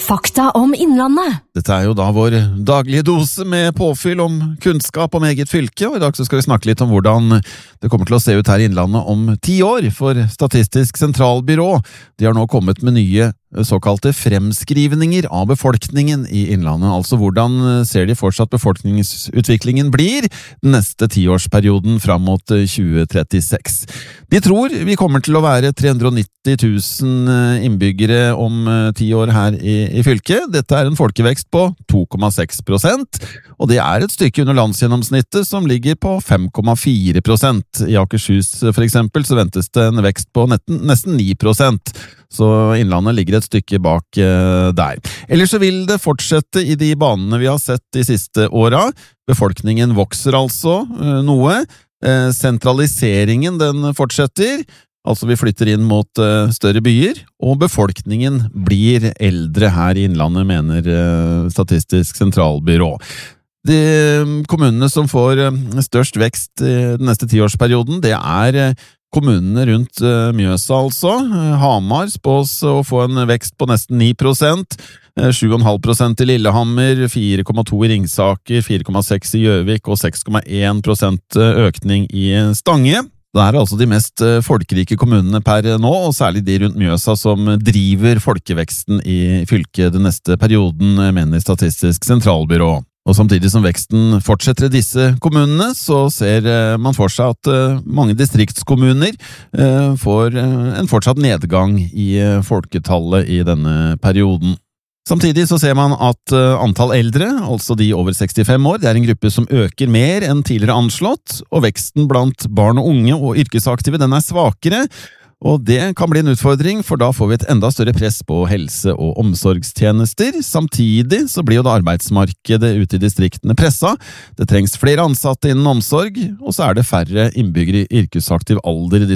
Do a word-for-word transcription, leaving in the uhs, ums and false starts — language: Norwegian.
Fakta om Innlandet. Dette er jo da vår daglige dose med påfyll om kunnskap om eget fylke, og i dag så skal vi snakke litt om hvordan det kommer til å se ut her i Innlandet om ti år for Statistisk sentralbyrå. De har nå kommet med nye såkalte fremskrivninger av befolkningen i Innlandet, altså hvordan ser de fortsatt befolkningsutviklingen blir den neste tiårsperioden fram mot tjue trettiseks. De tror vi kommer til å være tre hundre og nitti tusen innbyggere om ti år her i, i fylket. Dette er en folkevekst på to komma seks prosent, og det er et stykke under landsgjennomsnittet som ligger på fem komma fire prosent. I Akershus for eksempel så ventes det en vekst på nesten, nesten ni prosent. Så Innlandet ligger et stykke bak eh, der. Ellers så vil det fortsette i de banene vi har sett de siste åra. Befolkningen vokser altså eh, noe. Eh, sentraliseringen den fortsetter. Altså vi flytter inn mot eh, større byer, og befolkningen blir eldre her i Innlandet, mener eh, Statistisk sentralbyrå. De kommunene som får eh, størst vekst i den neste tiårsperioden, det er eh, kommunene rundt Mjøsa altså. Hamar spås å få en vekst på nesten ni prosent, sju komma fem prosent i Lillehammer, fire komma to i Ringsaker, fire komma seks i Gjøvik og seks komma en prosent økning i Stange. Det er altså de mest folkerike kommunene per nå, og særlig de rundt Mjøsa som driver folkeveksten i fylket den neste perioden, mener Statistisk sentralbyrå. Og samtidig som veksten fortsetter i disse kommunene, så ser man for seg at mange distriktskommuner får en fortsatt nedgang i folketallet i denne perioden. Samtidig så ser man at antall eldre, altså de over sekstifem år, det er en gruppe som øker mer enn tidligere anslått, og veksten blant barn og unge og yrkesaktive den er svakere. Og det kan bli en utfordring, for da får vi et enda større press på helse- og omsorgstjenester. Samtidig så blir jo da arbeidsmarkedet ute i distriktene pressa. Det trengs flere ansatte innen omsorg, og så er det færre innbyggere i yrkesaktiv alder i